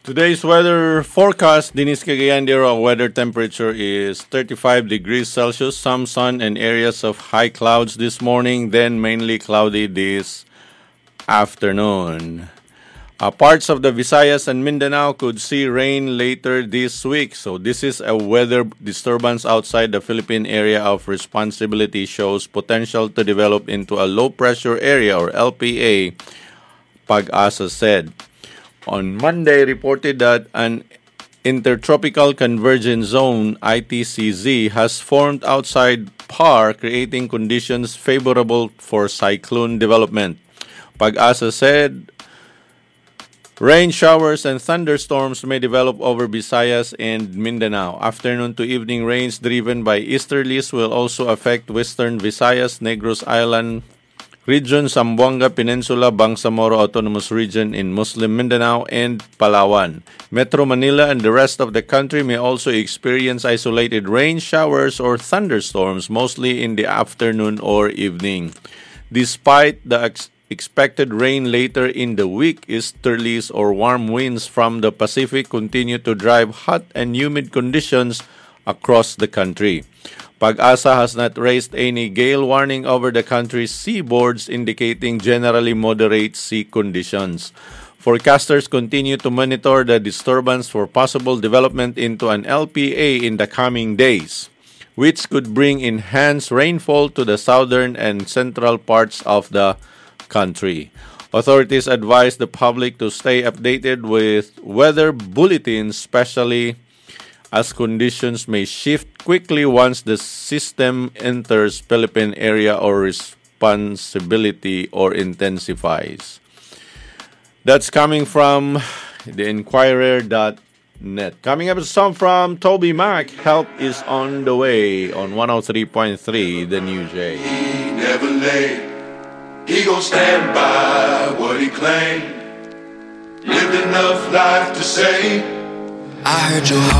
Today's weather forecast, Dinis Cagayan de Oro, weather temperature is 35 degrees Celsius, some sun and areas of high clouds this morning, then mainly cloudy this afternoon. Parts of the Visayas and Mindanao could see rain later this week. So this is a weather disturbance outside the Philippine area of responsibility, shows potential to develop into a low pressure area or LPA, Pag-asa said. On Monday, reported that an intertropical convergence zone, ITCZ, has formed outside PAR, creating conditions favorable for cyclone development. Pag-asa said rain showers and thunderstorms may develop over Visayas and Mindanao. Afternoon to evening rains driven by easterlies will also affect western Visayas, Negros Island region, Zamboanga Peninsula, Bangsamoro Autonomous Region in Muslim Mindanao, and Palawan. Metro Manila and the rest of the country may also experience isolated rain showers or thunderstorms, mostly in the afternoon or evening. Despite the expected rain later in the week, easterlies or warm winds from the Pacific continue to drive hot and humid conditions across the country. Pag-asa has not raised any gale warning over the country's seaboards, indicating generally moderate sea conditions. Forecasters continue to monitor the disturbance for possible development into an LPA in the coming days, which could bring enhanced rainfall to the southern and central parts of the country. Authorities advise the public to stay updated with weather bulletins, especially as conditions may shift quickly once the system enters Philippine area or responsibility or intensifies. That's coming from the Inquirer.net. Coming up, a song from Toby Mac, Help is on the Way on 103.3 The New J. He never late. He gon' stand by what he claimed. Lived enough life to say, I heard your